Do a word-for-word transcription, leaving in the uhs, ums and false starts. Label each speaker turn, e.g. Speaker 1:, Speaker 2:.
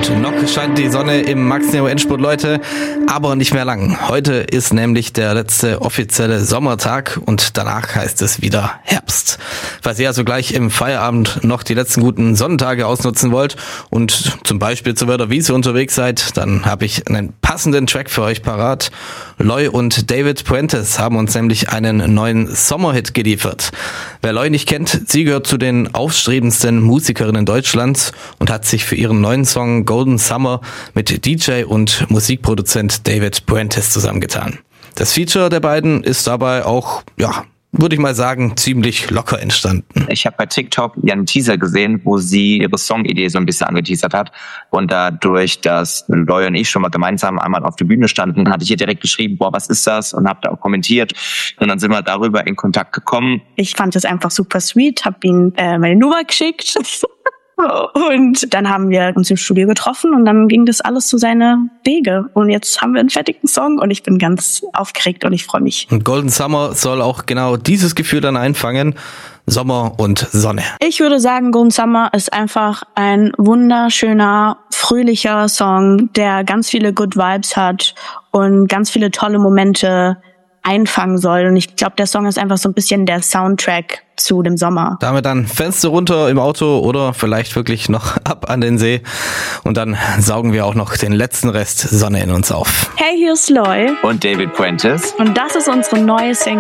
Speaker 1: Und noch scheint die Sonne im Max Neo Endspurt, Leute, aber nicht mehr lang. Heute ist nämlich der letzte offizielle Sommertag und danach heißt es wieder Herbst. Falls ihr also gleich im Feierabend noch die letzten guten Sonnentage ausnutzen wollt und zum Beispiel zur Wörther Wiese unterwegs seid, dann habe ich einen passenden Track für euch parat. Loy und David Puentes haben uns nämlich einen neuen Sommerhit geliefert. Wer Loy nicht kennt, sie gehört zu den aufstrebendsten Musikerinnen Deutschlands und hat sich für ihren neuen Song Golden Summer mit D J und Musikproduzent David Puentes zusammengetan. Das Feature der beiden ist dabei auch, ja, würde ich mal sagen, ziemlich locker entstanden.
Speaker 2: Ich habe bei TikTok ja einen Teaser gesehen, wo sie ihre Songidee so ein bisschen angeteasert hat. Und dadurch, dass Loy und ich schon mal gemeinsam einmal auf der Bühne standen, hatte ich ihr direkt geschrieben, boah, was ist das? Und habe da auch kommentiert. Und dann sind wir darüber in Kontakt gekommen.
Speaker 3: Ich fand es einfach super sweet, habe ihm äh, meine Nummer geschickt. Und dann haben wir uns im Studio getroffen und dann ging das alles zu seine Wege. Und jetzt haben wir einen fertigen Song und ich bin ganz aufgeregt und ich freue mich.
Speaker 1: Und Golden Summer soll auch genau dieses Gefühl dann einfangen. Sommer und Sonne.
Speaker 3: Ich würde sagen, Golden Summer ist einfach ein wunderschöner, fröhlicher Song, der ganz viele Good Vibes hat und ganz viele tolle Momente einfangen soll. Und ich glaube, der Song ist einfach so ein bisschen der Soundtrack zu dem Sommer.
Speaker 1: Damit dann Fenster runter im Auto oder vielleicht wirklich noch ab an den See. Und dann saugen wir auch noch den letzten Rest Sonne in uns auf.
Speaker 3: Hey, hier ist Loy.
Speaker 2: Und David Puentes.
Speaker 3: Und das ist unsere neue Single